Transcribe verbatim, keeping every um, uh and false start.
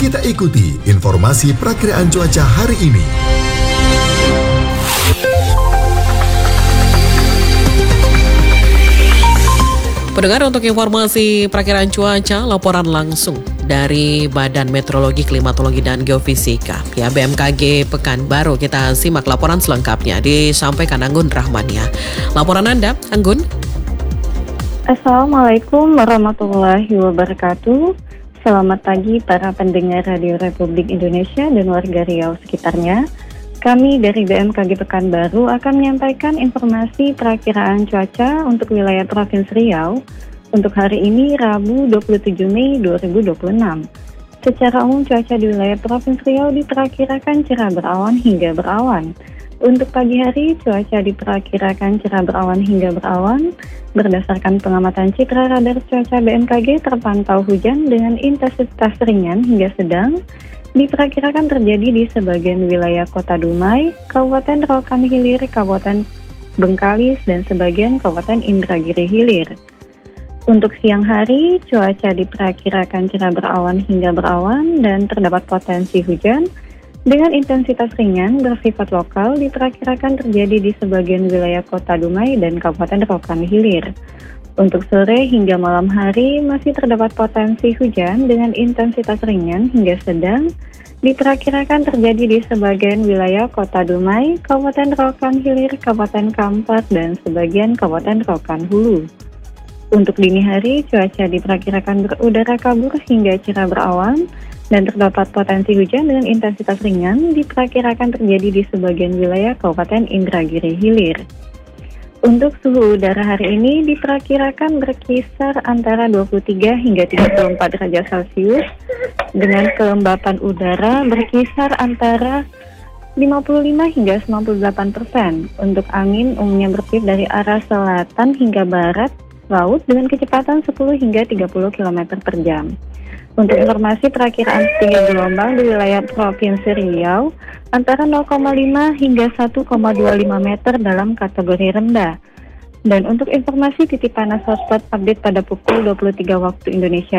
Kita ikuti informasi perakiraan cuaca hari ini. Pendengar, untuk informasi perakiraan cuaca, laporan langsung dari Badan Meteorologi, Klimatologi, dan Geofisika ya B M K G Pekanbaru. Kita simak laporan selengkapnya disampaikan Anggun Rahmania. Laporan Anda, Anggun. Assalamualaikum warahmatullahi wabarakatuh. Selamat pagi para pendengar Radio Republik Indonesia dan warga Riau sekitarnya. Kami dari B M K G Pekanbaru akan menyampaikan informasi perakiraan cuaca untuk wilayah Provinsi Riau untuk hari ini Rabu dua puluh tujuh Mei dua ribu dua puluh enam. Secara umum cuaca di wilayah Provinsi Riau diperkirakan cerah berawan hingga berawan. Untuk pagi hari cuaca diperkirakan cerah berawan hingga berawan. Berdasarkan pengamatan citra radar cuaca B M K G terpantau hujan dengan intensitas ringan hingga sedang. Diperkirakan terjadi di sebagian wilayah Kota Dumai, Kabupaten Rokan Hilir, Kabupaten Bengkalis, dan sebagian Kabupaten Indragiri Hilir. Untuk siang hari, cuaca diperkirakan cerah berawan hingga berawan dan terdapat potensi hujan dengan intensitas ringan bersifat lokal diperkirakan terjadi di sebagian wilayah Kota Dumai dan Kabupaten Rokan Hilir. Untuk sore hingga malam hari masih terdapat potensi hujan dengan intensitas ringan hingga sedang diperkirakan terjadi di sebagian wilayah Kota Dumai, Kabupaten Rokan Hilir, Kabupaten Kampar, dan sebagian Kabupaten Rokan Hulu. Untuk dini hari cuaca diperkirakan berudara kabur hingga cerah berawan dan terdapat potensi hujan dengan intensitas ringan diperkirakan terjadi di sebagian wilayah Kabupaten Indragiri Hilir. Untuk suhu udara hari ini diperkirakan berkisar antara dua puluh tiga hingga tiga puluh empat derajat Celcius dengan kelembapan udara berkisar antara lima puluh lima hingga sembilan puluh delapan persen. Untuk angin umumnya bertiup dari arah selatan hingga barat laut dengan kecepatan sepuluh hingga tiga puluh kilometer per jam. Untuk informasi perakiraan tinggi gelombang di wilayah Provinsi Riau antara nol koma lima hingga satu koma dua lima meter dalam kategori rendah. Dan untuk informasi titik panas hotspot update pada pukul dua puluh tiga waktu Indonesia